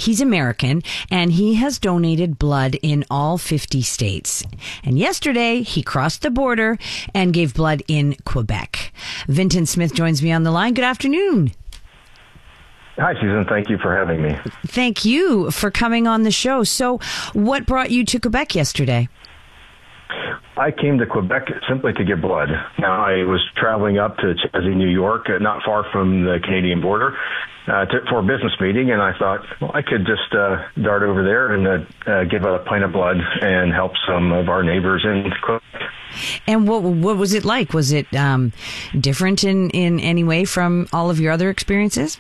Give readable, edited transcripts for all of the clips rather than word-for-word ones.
He's American, and he has donated blood in all 50 states. And yesterday, he crossed the border and gave blood in Quebec. Vinton Smith joins me on the line. Good afternoon. Hi, Susan. Thank you for having me. Thank you for coming on the show. So what brought you to Quebec yesterday? I came to Quebec simply to give blood. Now, I was traveling up to Chelsea, New York, not far from the Canadian border, for a business meeting, and I thought, well, I could just dart over there and give a pint of blood and help some of our neighbors in Quebec. And what was it like? Was it different in any way from all of your other experiences?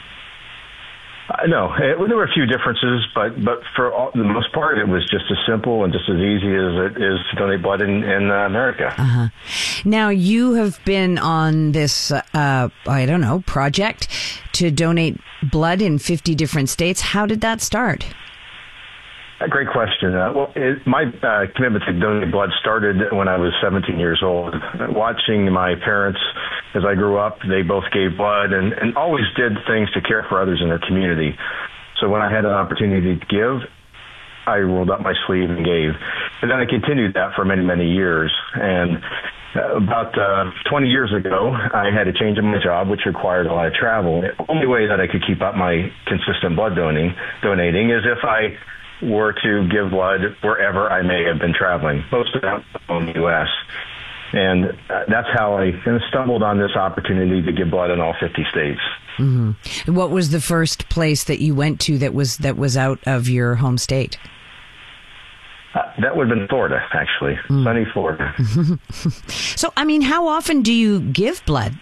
No, there were a few differences, but for the most part, it was just as simple and just as easy as it is to donate blood in America. Uh-huh. Now, you have been on this, project to donate blood in 50 different states. How did that start? A great question. My commitment to donate blood started when I was 17 years old. Watching my parents as I grew up, they both gave blood and always did things to care for others in their community. So when I had an opportunity to give, I rolled up my sleeve and gave. And then I continued that for many, many years. And about 20 years ago, I had a change in my job, which required a lot of travel. The only way that I could keep up my consistent blood donating is if I were to give blood wherever I may have been traveling, most of that in the U.S. And that's how I stumbled on this opportunity to give blood in all 50 states. Mm-hmm. What was the first place that you went to that was out of your home state? That would have been Florida, actually. Sunny Florida. So, how often do you give blood?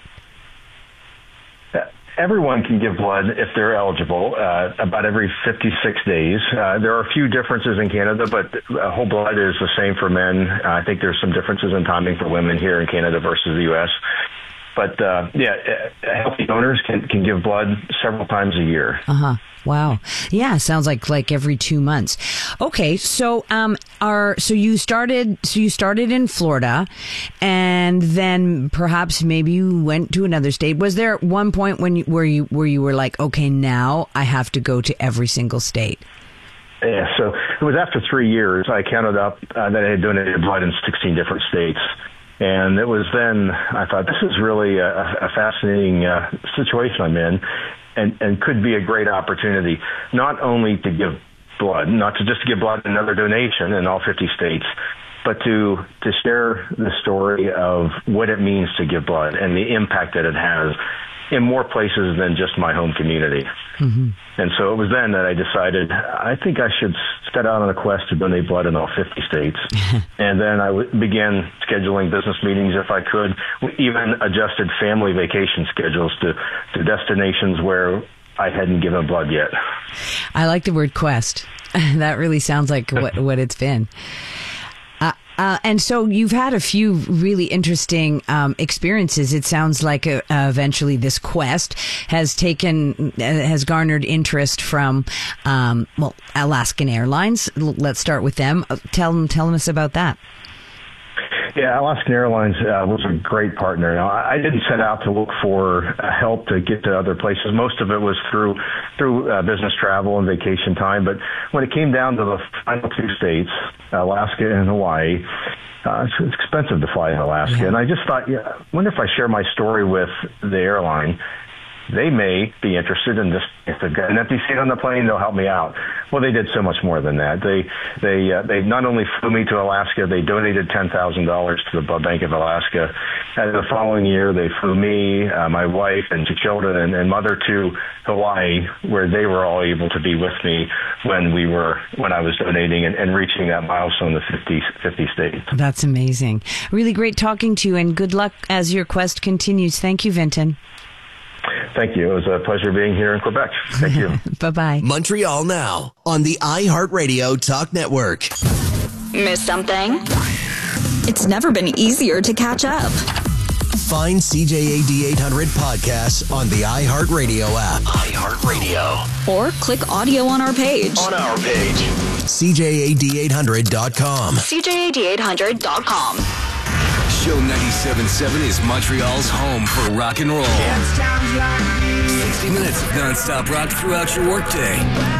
Everyone can give blood if they're eligible, about every 56 days. There are a few differences in Canada, but whole blood is the same for men. I think there's some differences in timing for women here in Canada versus the U.S. But, healthy donors can give blood several times a year. Uh-huh. Wow. Yeah, sounds like every 2 months. Okay, so you started in Florida, and then perhaps maybe you went to another state. Was there one point where you were like, okay, now I have to go to every single state? Yeah, so it was after 3 years I counted up that I had donated blood in 16 different states. And it was then I thought, this is really a fascinating situation I'm in, and could be a great opportunity, not only to give blood, not to just give blood another donation in all 50 states, but to share the story of what it means to give blood and the impact that it has in more places than just my home community. Mm-hmm. And so it was then that I decided I think I should set out on a quest to donate blood in all 50 states. And then I began scheduling business meetings if I could. We even adjusted family vacation schedules to destinations where I hadn't given blood yet. I like the word quest. That really sounds like what it's been. And so you've had a few really interesting experiences. It sounds like eventually this quest has garnered interest from, Alaskan Airlines. Let's start with them. Tell us about that. Yeah, Alaskan Airlines was a great partner. Now, I didn't set out to look for help to get to other places. Most of it was through business travel and vacation time. But when it came down to the final two states, Alaska and Hawaii, it's expensive to fly in Alaska. Yeah. And I just thought, I wonder if I share my story with the airline. They may be interested in this. If they've got an empty seat on the plane, they'll help me out. Well, they did so much more than that. They not only flew me to Alaska, they donated $10,000 to the Blood Bank of Alaska. And the following year, they flew me, my wife, and two children and mother to Hawaii, where they were all able to be with me when I was donating and reaching that milestone of 50 states. That's amazing. Really great talking to you, and good luck as your quest continues. Thank you, Vinton. Thank you. It was a pleasure being here in Quebec. Thank you. Bye-bye. Montreal Now on the iHeartRadio Talk Network. Miss something? It's never been easier to catch up. Find CJAD 800 podcasts on the iHeartRadio app. iHeartRadio. Or click audio on our page. CJAD800.com. CJAD800.com. Show 97.7 is Montreal's home for rock and roll. 60 minutes of non-stop rock throughout your workday.